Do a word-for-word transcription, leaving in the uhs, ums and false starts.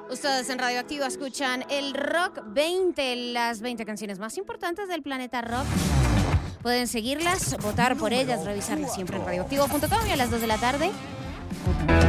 Ustedes en Radioactivo escuchan el Rock veinte, las veinte canciones más importantes del planeta rock. Pueden seguirlas, votar por ellas, revisarlas siempre en radioactivo punto com y a las dos de la tarde.